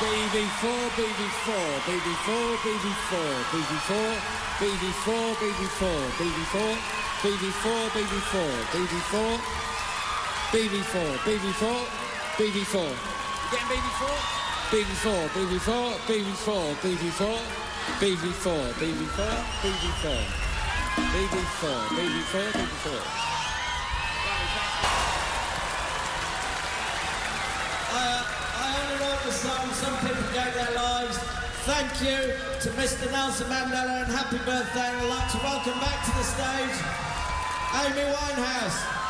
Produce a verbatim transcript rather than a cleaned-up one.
baby four, baby four, baby four, baby four, baby four, baby four, baby four, baby four, baby four, baby four, baby four, baby four, baby four, baby four. Again, baby four, baby four, baby four, baby four, baby four, baby four, baby four, baby four, baby four, baby four, baby four. The song, some people gave their lives. Thank you to Mister Nelson Mandela and happy birthday. And I'd like to welcome back to the stage Amy Winehouse.